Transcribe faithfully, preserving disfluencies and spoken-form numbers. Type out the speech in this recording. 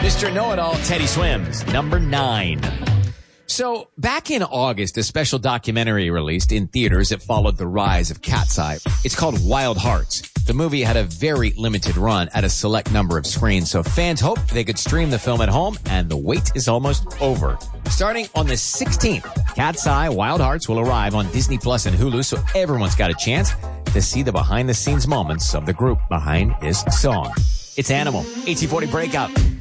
Mister Know-It-All, Teddy Swims, number nine. So, back in August, a special documentary released in theaters that followed the rise of Cat's Eye. It's called Wild Hearts. The movie had a very limited run at a select number of screens, so fans hoped they could stream the film at home, and the wait is almost over. Starting on the sixteenth, Cat's Eye Wild Hearts will arrive on Disney Plus and Hulu, so everyone's got a chance to see the behind-the-scenes moments of the group behind this song. It's Animal, eighteen forty Breakout.